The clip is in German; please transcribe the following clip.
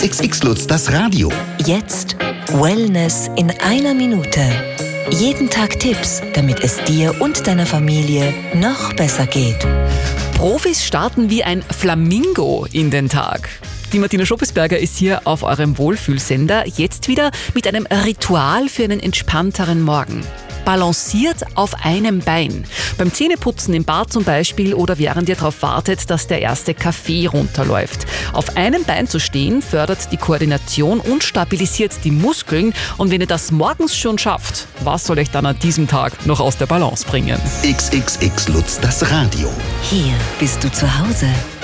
XXX Lutz, das Radio. Jetzt Wellness in einer Minute. Jeden Tag Tipps, damit es dir und deiner Familie noch besser geht. Profis starten wie ein Flamingo in den Tag. Die Martina Schoppesberger ist hier auf eurem Wohlfühlsender. Jetzt wieder mit einem Ritual für einen entspannteren Morgen. Balanciert auf einem Bein. Beim Zähneputzen im Bad zum Beispiel oder während ihr darauf wartet, dass der erste Kaffee runterläuft. Auf einem Bein zu stehen fördert die Koordination und stabilisiert die Muskeln. Und wenn ihr das morgens schon schafft, was soll euch dann an diesem Tag noch aus der Balance bringen? XXX Lutz, das Radio. Hier bist du zu Hause.